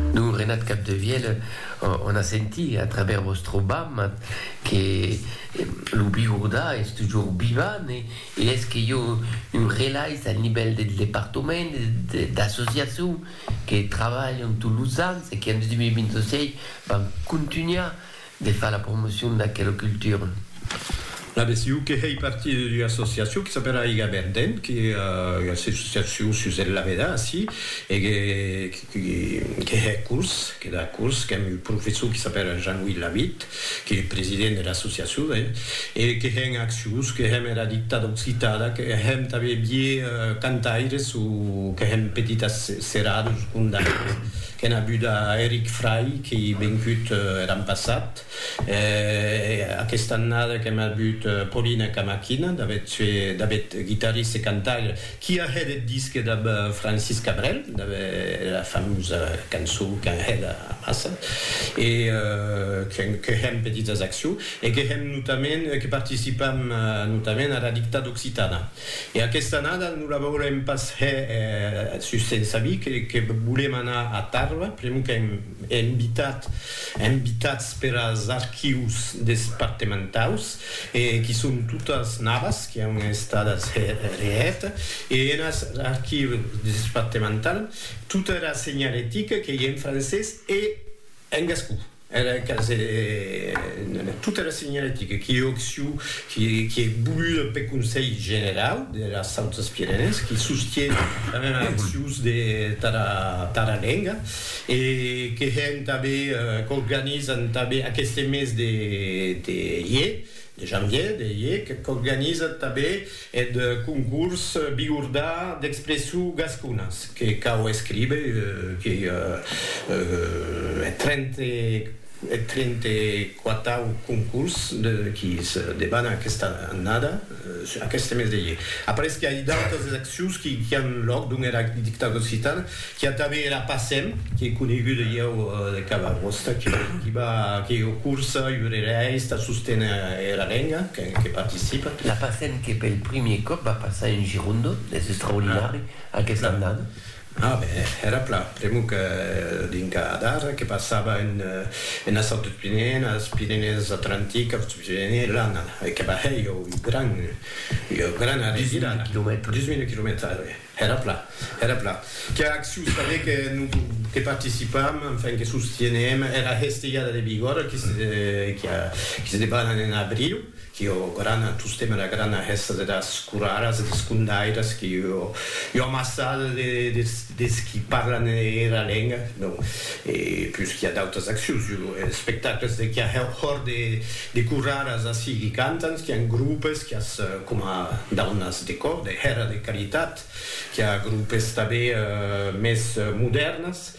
Nous, Renate Capdevielle, on a senti à travers votre BAM que le Bigourda est toujours vivant et est-ce qu'il y a une relation au niveau du département, d'associations qui travaillent en Toulouse et qui en 2026 vont continuer de faire la promotion de la culture? L'association qui fait partie de l'association qui s'appelle Aiga Verden, qui est une association sur la Veda, ici, et qui est course, qui est la course, qui a un professeur qui s'appelle Jean-Louis Lavitte, qui est président de l'association, et qui est une action, qui est la dictature occitane, qui est també bien cantaires ou qui est une petite serrade secondaire. Qu'on a vu d'Eric Frey, qui a vaincu l'an passat. Aquesta annada qu'on a vu Paulina Camakina, David guitariste et cantaire, qui a fait le disque de Francis Cabrel, la fameuse chanson qu'on a fait à Massa, et qui a une petite action, et qui participe notamment à la dictature occitane. Et aquesta annada, nous l'avons passé sur Sensavi, que voulait anar à Tarva, prima que hem invitats per als arquius departamentals, que són totes noves, que han estat reetes, i en els arquius departamentals tota la senyalètica que hi ha en francès i en gascú. Toute la signalétique qui est option, qui est voulue par le Conseil général de la Hautes-Pyrénées, qui soutient la même action de Taralenga et qui organise à ce mes de janvier, qui organise també el concurs Bigourda d'expressió gascunas, que cau escribe, que 34 concurs qui se debanen aquesta annada, aquest mes de llei. Après, il y a d'altres accions qui ont lloc d'una dictature occitana, qui a també la PASSEM, qui est coneguda de Cavarosta, qui est au curs Iurereis, sostiene la lenga, qui participe. La PASSEM, qui per il primo cop va passare in Girondo, des straordinari, aquesta annada. Era pla, primo che d'Incadar, che passava in Sud Pyrénées, les Pyrénées Atlantiques, les Pyrénées l'Anna, e che va io gran 10.000 km. Era pla. Che actions també que participam, enfin que sostienem, era Hestiada de Vigor, qui se debanen en abril, que o grana sistema da grana resta das curaras, das condaires, que o amassado des que parlam era lenga, e plus qu'il y a d'autres actions, spectacles de qui a hors de curaras assim que cantam, que há grupos que as como daunas de cor, de hera de caritat, que há grupos também mais modernas,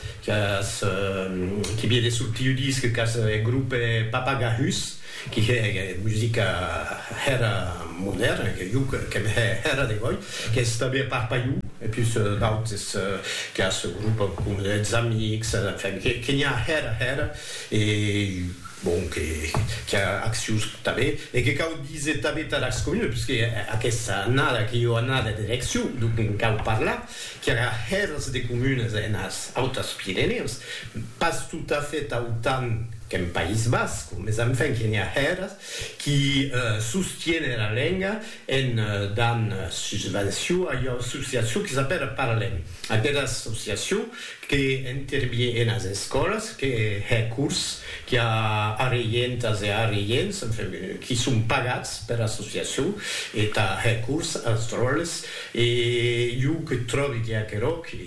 que viene sortir disco que é grupo Papagahus, que é música era moderna, que é era de hoje, que é também Parpaiu, e plus d'autres que há grupo como les Amix, que há era e bom que há actions também e que cal dizer também das comunas, porque aquesta annada que eu annada de eleição do que cal parlar, que há heres de comunas nas Altas Pyrénées, pas tout à fait autant qu'en País Basco, mais enfin qu'il y a heres qui soutiennent la lenga dans subvention à une association qui s'appelle Parlem. Une association qui intervient dans les écoles, qui est cours, qui a arientas et ariens, qui sont pagats par l'association, et à cours, à rôles, et you que trouve qu'il y a qui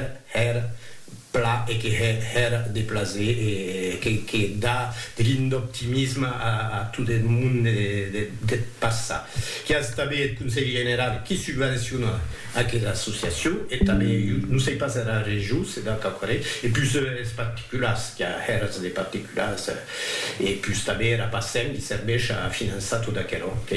plat et qui est déplacé et qui donne d'optimisme à tout le monde de passer. Qui a établi le Conseil général qui subventionne cette association et nous ne savons pas si c'est la région, c'est d'accord, et puis les particuliers, qui a des particuliers, et puis la PASSEM qui serve à financer tout ça.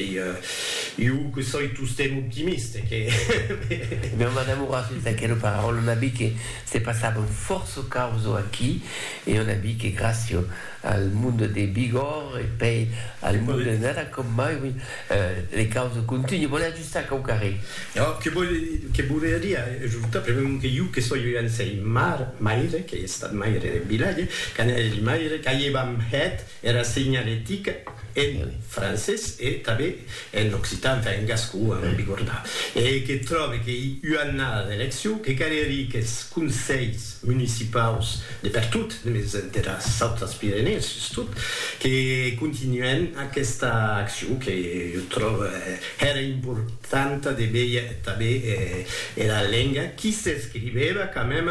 Io che sono tutti optimisti. Abbiamo innamorato di quelle parole, on a vu que c'est passable une force cause acquis et on a vu que grâce spazio al mondo dei Bigor e poi al mondo nada come mai le cause continuano. Vuole aggiustare con carré. No, che vuol dire, giusto, perché io che so io sei Maire, che è stato Maire del villaggio, che Maire, che aveva era segnaletica in francese e també in occitan, in gascù, in bigorda. E che trovi che io ho una elezione che carrieri che consigli municipali per tutti, della Salta Pirenesi, che continuano a questa azione che io trovo era importante di vedere també la lingua che si scriveva quand même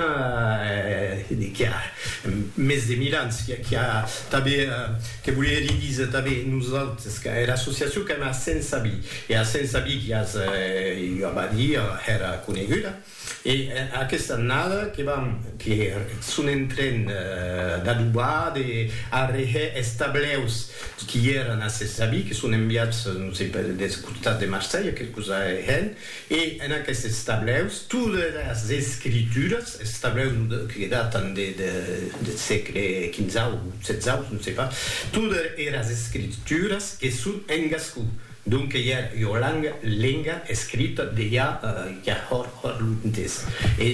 che ha mese di Milan che ha també che vuole dire també nosaltres che era l'associazione che era senza B e a senza B che io abbadia era coneguta e a questa annata che sono entrando da Dubai a estableus che erano a senza B che sono inviati non so per le comunità di Marseille che cosa è e in queste estableus tutte le scritture estableus che datano del secolo XV o XVI non so pas tutte le scritture che sono in gascù. Donc il y a une langue écrite déjà qui a l'untés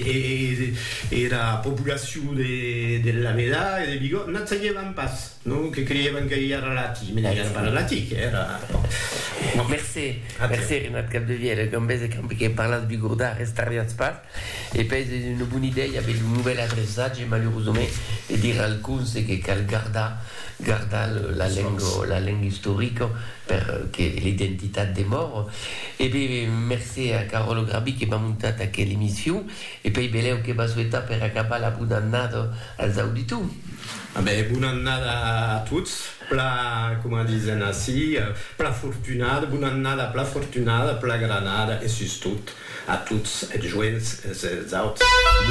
et la population de la Veda et de Bigorre ne savaient pas non che credevano che era latino mais non era latino che era merci Renat Capdevielle che parla di Bigorda restare a Spas e poi una buona idea il y avait un nouvel adressage malheureusement e dire al Kunze che garda la langue storica perché l'identità dei morti e poi merci a Carolo Grabi che mi ha montato anche l'emissione e poi beleo che va souhaitare per acabare la buona annata als auditori. Vabbè, buona annata a tutti, come dicono così, pla fortunata, buona annata, pla fortunata, pla granada e su tutto a tutti e joyeux autres.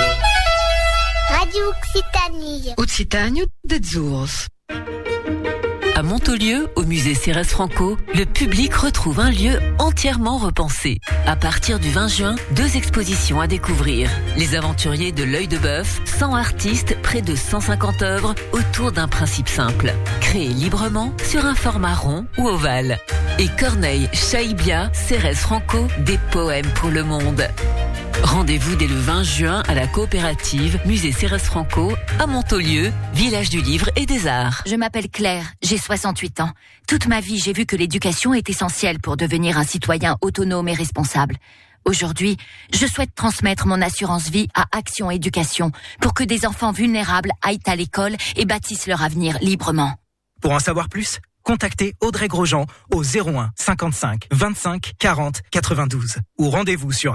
Radio Occitanie. Occitanie de Zours. À Montaulieu, au musée Cérès Franco, le public retrouve un lieu entièrement repensé. À partir du 20 juin, 2 expositions à découvrir. Les aventuriers de l'œil de bœuf, 100 artistes, près de 150 œuvres autour d'un principe simple. Créées librement sur un format rond ou ovale. Et Corneille Chaïbia, Cérès Franco, des poèmes pour le monde. Rendez-vous dès le 20 juin à la coopérative Musée Cérès Franco à Montaulieu, village du livre et des arts. Je m'appelle Claire, j'ai 68 ans. Toute ma vie, j'ai vu que l'éducation est essentielle pour devenir un citoyen autonome et responsable. Aujourd'hui, je souhaite transmettre mon assurance vie à Action Éducation pour que des enfants vulnérables aillent à l'école et bâtissent leur avenir librement. Pour en savoir plus, contactez Audrey Grosjean au 01 55 25 40 92 ou rendez-vous sur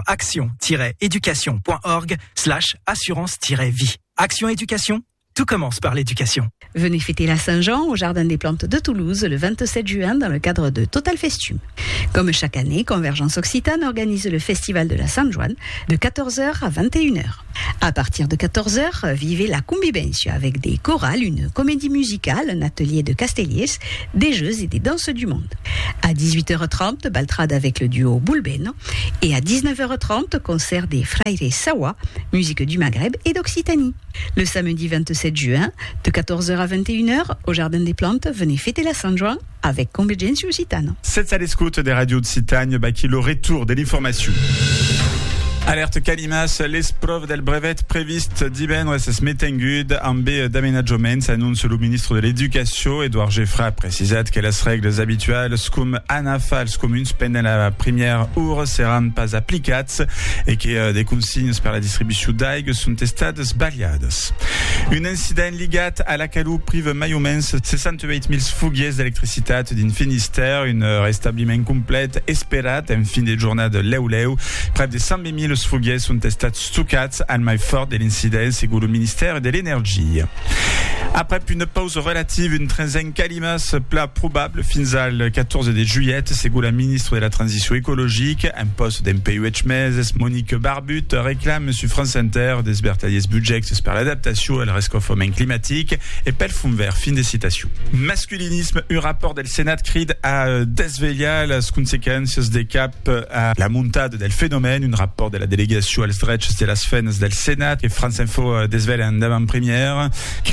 action-éducation.org/assurance-vie. Action Éducation, tout commence par l'éducation. Venez fêter la Saint-Jean au Jardin des Plantes de Toulouse le 27 juin dans le cadre de Total Festum. Comme chaque année, Convergence Occitane organise le Festival de la Saint-Joan de 14h à 21h. À partir de 14h, vivez la Convivencia avec des chorales, une comédie musicale, un atelier de Castelliers, des jeux et des danses du monde. À 18h30, baltrade avec le duo Bulbeno et à 19h30, concert des Fraires Sawa, musique du Maghreb et d'Occitanie. Le samedi 27 juin, de 14h à 21h, au Jardin des Plantes, venez fêter la Saint-Jean avec Convergence Occitane. Cette salle d'écoute des radios de Citagne, qui le retour de l'information. Alerte Calimas, l'esprove del brevet previst divendres es metengud en bé d'aménagement, annonce le ministre de l'Éducation, Edouard Geffra, a precisat que les règles habituelles com anafals comuns pendant la première heure seran pas aplicats et que des consignes per la distribució d'aigua sont estades baliades. Un incident ligat a la calu prive mai o menys 68.000 fuguiers d'electricitat din Finistère, un restabliment complet esperat en fin de jornada leu-leu, près de 120.000 fuguiers sont estats stockats al mai fort de l'incident, segons le ministère de l'Énergie. Après une pause relative, une trenzaine calimas plat probable fins al 14 de juillet, segons la ministre de la Transition écologique. Un poste d'MPUH meses, Monique Barbut, réclame sur France Inter des bertaliers budgets per l'adaptation al rescofament climatique et pel fond vert. Fin des citations. Masculinisme, un rapport del Sénat crid a desvegliar les consequences des cap à la montade del phénomène, un rapport de la délégation als drets de las fenes del Sénat que France Info desvela en avant-première, crid a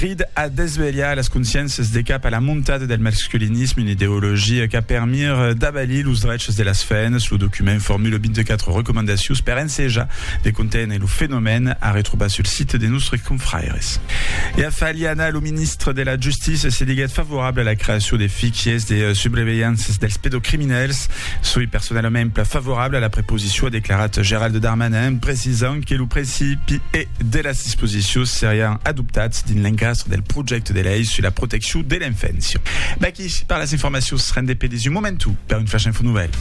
desveglia las consciències de cap a la montata del masculinisme, une idéologie qui a permis d'abalir los drets de las fenes. Le document formule 24 recommandations per ensejar de contenir le phénomène à retrouver sur le site de nostres confrères. Et a Faliana, le ministre de la Justice, s'est dit favorable à la création des fichiers de surveillance dels pédocriminels. Soy personnellement favorable à la préposition, a déclaré Gérald Darmanin, précisant que le principe et de las dispositions serien adoptats dins l'encastre del projecte de llei sur la protection de l'enfance. Qui par les informations seran dependis du momentu per une flash info nouvelle.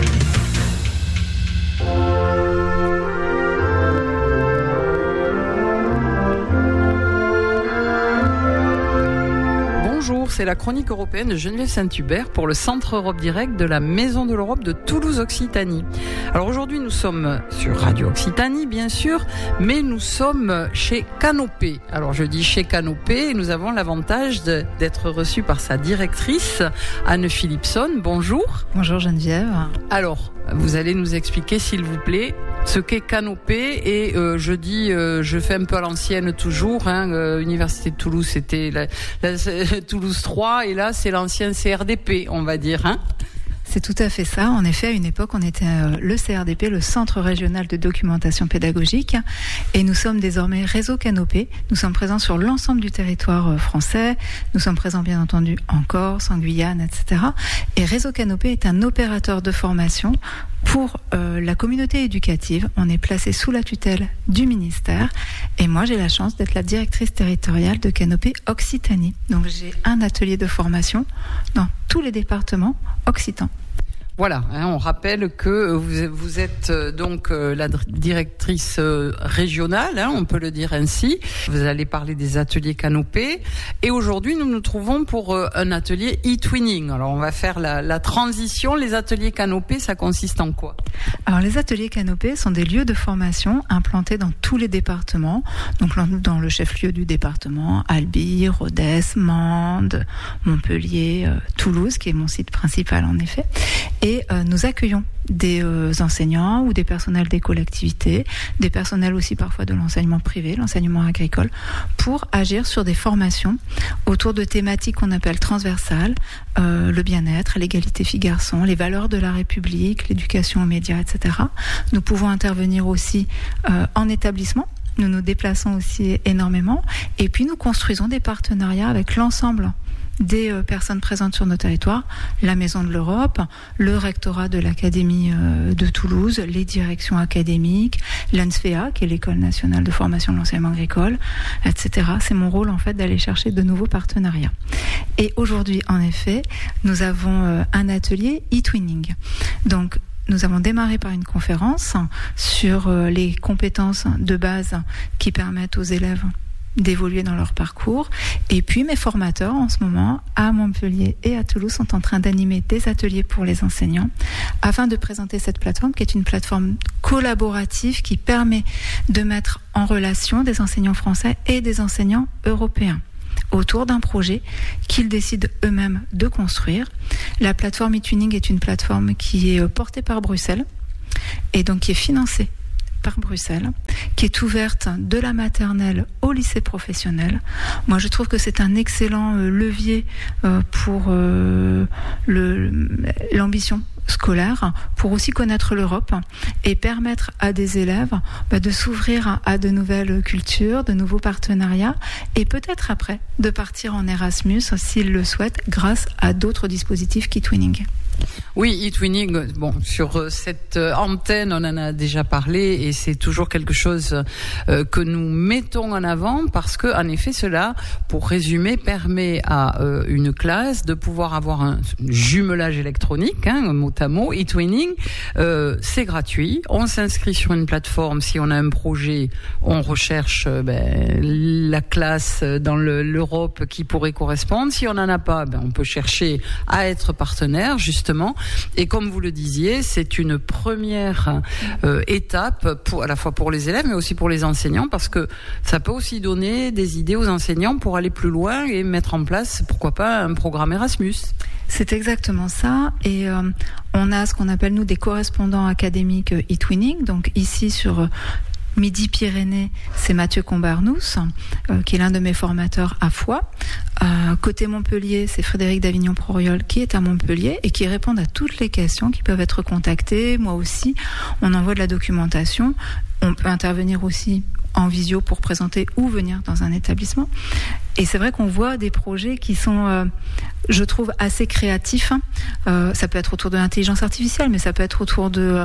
Bonjour, c'est la chronique européenne de Geneviève Saint-Hubert pour le Centre Europe Direct de la Maison de l'Europe de Toulouse-Occitanie. Alors aujourd'hui, nous sommes sur Radio Occitanie, bien sûr, mais nous sommes chez Canopé. Alors je dis chez Canopé et nous avons l'avantage d'être reçus par sa directrice, Anne Philipson. Bonjour. Bonjour Geneviève. Alors, vous allez nous expliquer, s'il vous plaît, ce qu'est Canopé et je fais un peu à l'ancienne toujours. Université de Toulouse, c'était la Toulouse 3 et là c'est l'ancien CRDP, on va dire. C'est tout à fait ça. En effet, à une époque, on était le CRDP, le Centre Régional de Documentation Pédagogique, et nous sommes désormais Réseau Canopé. Nous sommes présents sur l'ensemble du territoire français. Nous sommes présents, bien entendu, en Corse, en Guyane, etc. Et Réseau Canopé est un opérateur de formation pour la communauté éducative. On est placé sous la tutelle du ministère. Et moi, j'ai la chance d'être la directrice territoriale de Canopé Occitanie. Donc, j'ai un atelier de formation dans tous les départements occitans. Voilà, on rappelle que vous êtes donc la directrice régionale, on peut le dire ainsi. Vous allez parler des ateliers Canopé. Et aujourd'hui, nous nous trouvons pour un atelier e-twinning. Alors, on va faire la transition. Les ateliers Canopé, ça consiste en quoi ? Alors, les ateliers Canopé sont des lieux de formation implantés dans tous les départements. Donc, dans le chef-lieu du département, Albi, Rodez, Mende, Montpellier, Toulouse, qui est mon site principal en effet. Et nous accueillons des enseignants ou des personnels des collectivités, des personnels aussi parfois de l'enseignement privé, l'enseignement agricole, pour agir sur des formations autour de thématiques qu'on appelle transversales, le bien-être, l'égalité filles-garçons, les valeurs de la République, l'éducation aux médias, etc. Nous pouvons intervenir aussi en établissement. Nous nous déplaçons aussi énormément et puis nous construisons des partenariats avec l'ensemble des personnes présentes sur nos territoires, la Maison de l'Europe, le rectorat de l'Académie de Toulouse, les directions académiques, l'ANSFEA, qui est l'École nationale de formation de l'enseignement agricole, etc. C'est mon rôle en fait d'aller chercher de nouveaux partenariats. Et aujourd'hui, en effet, nous avons un atelier e-twinning. Donc, nous avons démarré par une conférence sur les compétences de base qui permettent aux élèves d'évoluer dans leur parcours. Et puis mes formateurs en ce moment à Montpellier et à Toulouse sont en train d'animer des ateliers pour les enseignants afin de présenter cette plateforme qui est une plateforme collaborative qui permet de mettre en relation des enseignants français et des enseignants européens autour d'un projet qu'ils décident eux-mêmes de construire. La plateforme e-twinning est une plateforme qui est portée par Bruxelles et donc qui est financée par Bruxelles, qui est ouverte de la maternelle au lycée professionnel. Moi, je trouve que c'est un excellent levier pour l'ambition scolaire, pour aussi connaître l'Europe et permettre à des élèves de s'ouvrir à de nouvelles cultures, de nouveaux partenariats et peut-être après de partir en Erasmus s'ils le souhaitent grâce à d'autres dispositifs qu'e-twinning. Oui, e-twinning, bon, sur cette antenne, on en a déjà parlé et c'est toujours quelque chose que nous mettons en avant parce que, en effet, cela, pour résumer, permet à une classe de pouvoir avoir un jumelage électronique, mot à mot, e-twinning, c'est gratuit. On s'inscrit sur une plateforme. Si on a un projet, on recherche la classe dans l'Europe qui pourrait correspondre. Si on n'en a pas, on peut chercher à être partenaire, justement. Et comme vous le disiez, c'est une première étape à la fois pour les élèves mais aussi pour les enseignants parce que ça peut aussi donner des idées aux enseignants pour aller plus loin et mettre en place, pourquoi pas, un programme Erasmus. C'est exactement ça et on a ce qu'on appelle nous des correspondants académiques e-twinning, donc ici sur Midi-Pyrénées, c'est Mathieu Combarnous, qui est l'un de mes formateurs à Foix. Côté Montpellier, c'est Frédéric Davignon-Proriol, qui est à Montpellier et qui répond à toutes les questions qui peuvent être contactées. Moi aussi, on envoie de la documentation. On peut intervenir aussi en visio pour présenter ou venir dans un établissement. Et c'est vrai qu'on voit des projets qui sont, je trouve, assez créatifs. Ça peut être autour de l'intelligence artificielle, mais ça peut être autour de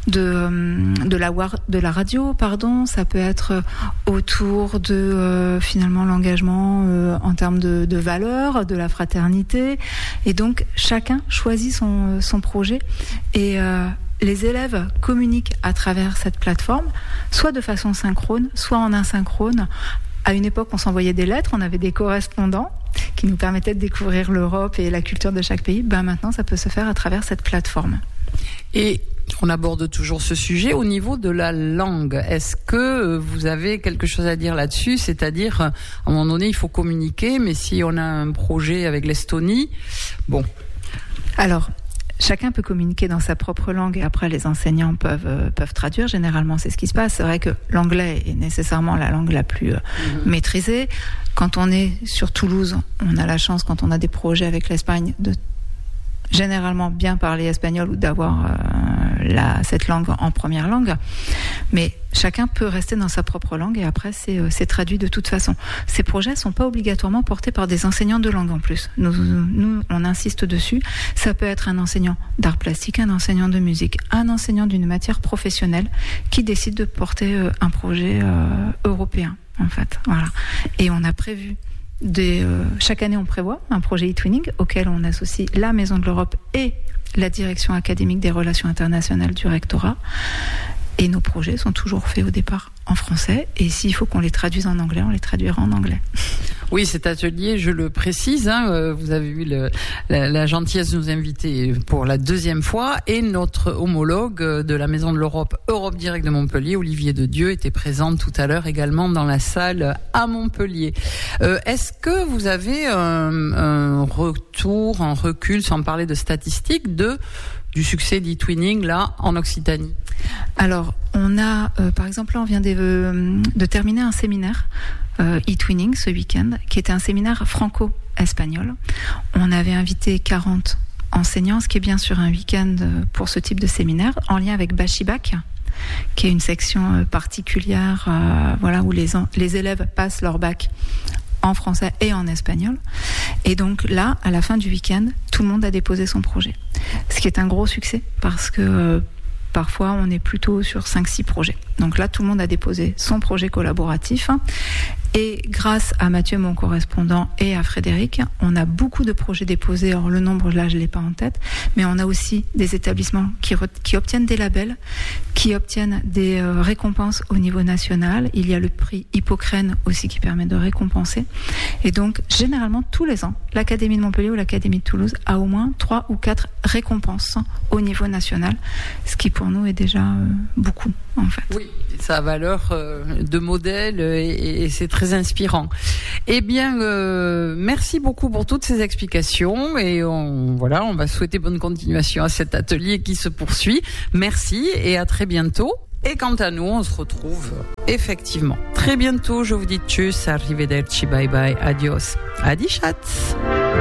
la radio, pardon. Ça peut être autour de finalement l'engagement en termes de valeurs, de la fraternité. Et donc chacun choisit son projet et les élèves communiquent à travers cette plateforme, soit de façon synchrone, soit en asynchrone. À une époque, on s'envoyait des lettres, on avait des correspondants qui nous permettaient de découvrir l'Europe et la culture de chaque pays. Maintenant, ça peut se faire à travers cette plateforme. Et on aborde toujours ce sujet au niveau de la langue. Est-ce que vous avez quelque chose à dire là-dessus ? C'est-à-dire, à un moment donné, il faut communiquer, mais si on a un projet avec l'Estonie, bon. Alors, chacun peut communiquer dans sa propre langue et après les enseignants peuvent traduire. Généralement, c'est ce qui se passe. C'est vrai que l'anglais est nécessairement la langue la plus maîtrisée. Quand on est sur Toulouse, on a la chance, quand on a des projets avec l'Espagne, de généralement bien parler espagnol ou d'avoir cette langue en première langue. Mais chacun peut rester dans sa propre langue et après c'est traduit de toute façon. Ces projets ne sont pas obligatoirement portés par des enseignants de langue en plus. Nous, on insiste dessus. Ça peut être un enseignant d'art plastique, un enseignant de musique, un enseignant d'une matière professionnelle qui décide de porter un projet européen, en fait. Voilà. Et on a prévu chaque année, on prévoit un projet e-twinning auquel on associe la Maison de l'Europe et la direction académique des relations internationales du rectorat. Et nos projets sont toujours faits au départ en français. Et s'il faut qu'on les traduise en anglais, on les traduira en anglais. Oui, cet atelier, je le précise, vous avez eu la gentillesse de nous inviter pour la deuxième fois. Et notre homologue de la Maison de l'Europe, Europe Direct de Montpellier, Olivier de Dieu, était présente tout à l'heure également dans la salle à Montpellier. Est-ce que vous avez un retour, un recul, sans parler de statistiques, du succès d'e-twinning là en Occitanie? Alors, on a, par exemple, là, on vient de terminer un séminaire e-twinning ce week-end, qui était un séminaire franco-espagnol. On avait invité 40 enseignants, ce qui est bien sûr un week-end pour ce type de séminaire, en lien avec Bachibac, qui est une section particulière, où les élèves passent leur bac en français et en espagnol. Et donc là, à la fin du week-end, tout le monde a déposé son projet. Ce qui est un gros succès, parce que parfois, on est plutôt sur 5-6 projets. Donc là, tout le monde a déposé son projet collaboratif. Et grâce à Mathieu, mon correspondant, et à Frédéric, on a beaucoup de projets déposés. Alors le nombre, là, je ne l'ai pas en tête. Mais on a aussi des établissements qui obtiennent des labels, qui obtiennent des récompenses au niveau national. Il y a le prix Hippocrène aussi qui permet de récompenser. Et donc, généralement, tous les ans, l'Académie de Montpellier ou l'Académie de Toulouse a au moins 3 ou 4 récompenses au niveau national, ce qui pour nous est déjà beaucoup, en fait. Oui, ça a valeur de modèle et c'est très inspirant. Eh bien, merci beaucoup pour toutes ces explications et on va souhaiter bonne continuation à cet atelier qui se poursuit. Merci et à très bientôt. Et quant à nous, on se retrouve effectivement très bientôt. Je vous dis tchuss, arrivederci, bye bye, adios, adi chat.